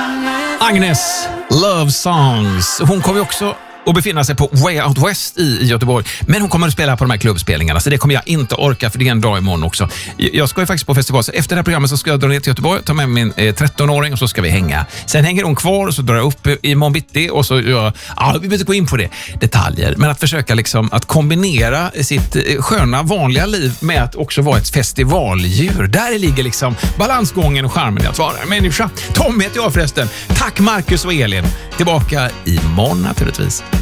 Agnes, Love Songs. Hon kommer ju också att befinna sig på Way Out West i Göteborg. Men hon kommer att spela på de här klubbspelningarna, så det kommer jag inte orka, för det är en dag imorgon också. Jag ska ju faktiskt på festival, så efter det här programmet så ska jag dra ner till Göteborg, ta med min 13-åring och så ska vi hänga. Sen hänger hon kvar och så drar jag upp i morgonbitti och så vi behöver inte gå in på det, detaljer. Men att försöka liksom att kombinera sitt sköna vanliga liv med att också vara ett festivaldjur. Där ligger liksom balansgången och charmen i att vara en människa. Tom heter jag förresten. Tack Marcus och Elin. Tillbaka imorgon naturligtvis.